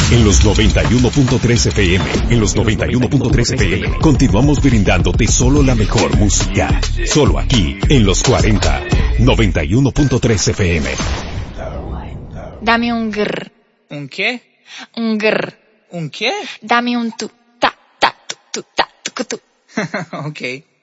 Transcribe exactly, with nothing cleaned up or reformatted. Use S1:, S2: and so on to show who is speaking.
S1: En los noventa y uno punto tres F M, en los noventa y uno punto tres F M, continuamos brindándote solo la mejor música. Solo aquí, en los cuarenta, noventa y uno punto tres F M.
S2: Dame un grr.
S3: ¿Un qué?
S2: Un grr.
S3: ¿Un qué?
S2: Dame un tu, ta, ta, tu, tu, ta, tu, tu.
S3: Ok.